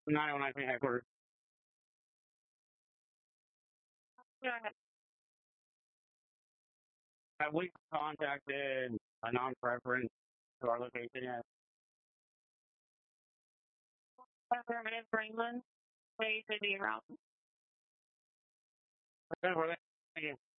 909 headquarters. Go ahead. Have we contacted a non-preference to our location yet? Affirmative, Greenland. Please be around. Thank you.